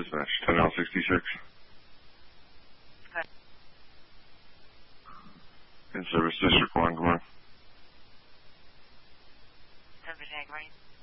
Dispatch, 10L66. Good. In service, District 1, come on. 10 Virginia, Green.